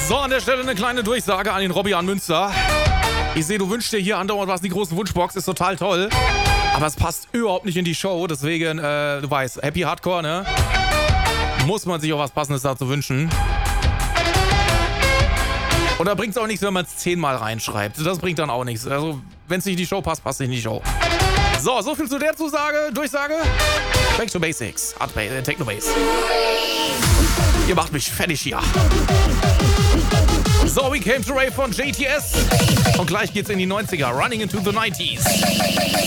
So, an der Stelle eine kleine Durchsage an den Robby an Münster. Ich sehe, du wünschst dir hier andauernd was in die großen Wunschbox, ist total toll. Aber es passt überhaupt nicht in die Show, deswegen, du weißt, Happy Hardcore, ne? Muss man sich auch was Passendes dazu wünschen. Und da bringt es auch nichts, wenn man es 10-mal reinschreibt. Das bringt dann auch nichts. Also, wenn es nicht in die Show passt, passt es nicht in die Show. So viel zu der Durchsage. Back to Basics. Techno Bass. Ihr macht mich fertig hier. So, We Came to Rave von JTS. Und gleich geht's in die 90er. Running into the 90s.